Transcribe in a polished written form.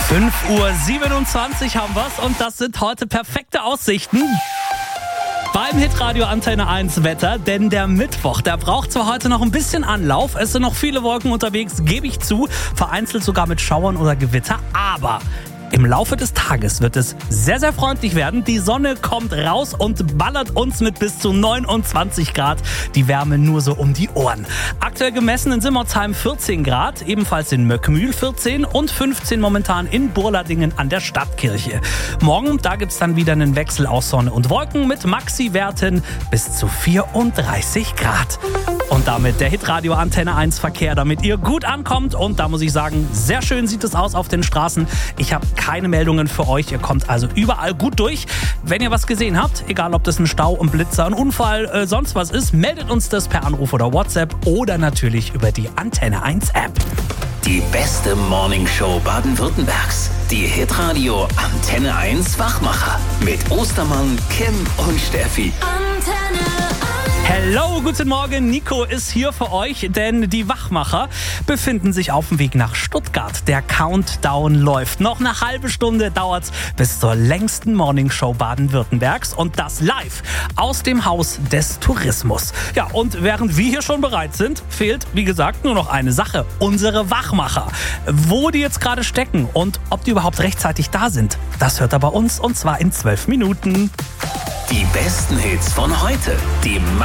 5:27 Uhr haben wir's und das sind heute perfekte Aussichten beim Hitradio Antenne 1 Wetter, denn der Mittwoch, der braucht zwar heute noch ein bisschen Anlauf, es sind noch viele Wolken unterwegs, gebe ich zu, vereinzelt sogar mit Schauern oder Gewitter, aber im Laufe des Tages wird es sehr, sehr freundlich werden. Die Sonne kommt raus und ballert uns mit bis zu 29 Grad. Die Wärme nur so um die Ohren. Aktuell gemessen in Simmertsheim 14 Grad, ebenfalls in Möckmühl 14 und 15 momentan in Burladingen an der Stadtkirche. Morgen, da gibt's dann wieder einen Wechsel aus Sonne und Wolken mit Maxi-Werten bis zu 34 Grad. Und damit der Hitradio Antenne 1 Verkehr, damit ihr gut ankommt. Und da muss ich sagen, sehr schön sieht es aus auf den Straßen. Ich habe keine Meldungen für euch. Ihr kommt also überall gut durch. Wenn ihr was gesehen habt, egal ob das ein Stau, ein Blitzer, ein Unfall, sonst was ist, meldet uns das per Anruf oder WhatsApp oder natürlich über die Antenne 1 App. Die beste Morningshow Baden-Württembergs. Die Hitradio Antenne 1 Wachmacher. Mit Ostermann, Kim und Steffi. Antenne 1. Hello, guten Morgen. Nico ist hier für euch, denn die Wachmacher befinden sich auf dem Weg nach Stuttgart. Der Countdown läuft. Noch eine halbe Stunde dauert's bis zur längsten Morningshow Baden-Württembergs und das live aus dem Haus des Tourismus. Ja, und während wir hier schon bereit sind, fehlt, wie gesagt, nur noch eine Sache. Unsere Wachmacher. Wo die jetzt gerade stecken und ob die überhaupt rechtzeitig da sind, das hört er bei uns und zwar in 12 Minuten. Die besten Hits von heute. Die